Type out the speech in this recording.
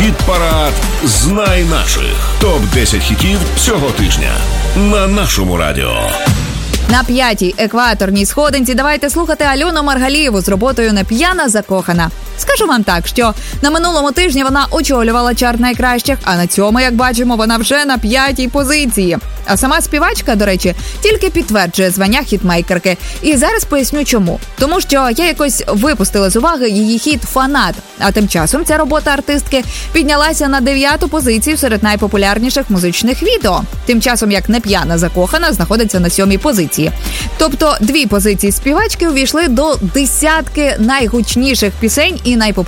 Хіт-парад «Знай наших». Топ-10 хітів цього тижня на нашому радіо. На 5-й екваторній сходинці давайте слухати Альону Маргалієву з роботою «Не п'яна, закохана». Скажу вам так, що на минулому тижні вона очолювала чарт найкращих, а на цьому, як бачимо, вона вже на 5-й позиції. А сама співачка, до речі, тільки підтверджує звання хітмейкерки. І зараз поясню чому. Тому що я якось випустила з уваги її хіт «Фанат». А тим часом ця робота артистки піднялася на 9-ту позицію серед найпопулярніших музичних відео. Тим часом, як «Не п'яна, закохана» знаходиться на 7-й позиції. Тобто 2 позиції співачки увійшли до 10 найгучніших пісень і найпопулярніших